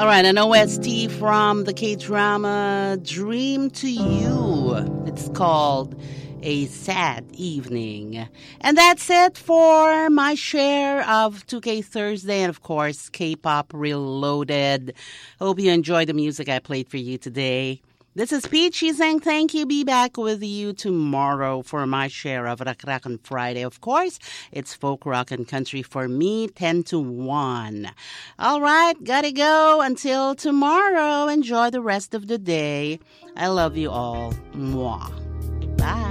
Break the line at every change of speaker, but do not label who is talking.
All right, an OST from the K-drama Dream to You. It's called A Sad Evening. And that's it for my share of 2K Thursday and, of course, K-Pop Reloaded. Hope you enjoyed the music I played for you today. This is Peachy saying thank you. Be back with you tomorrow for my share of Rock Rock on Friday. Of course, it's folk rock and country for me, 10 to 1. All right, gotta go. Until tomorrow, enjoy the rest of the day. I love you all. Mwah. Bye.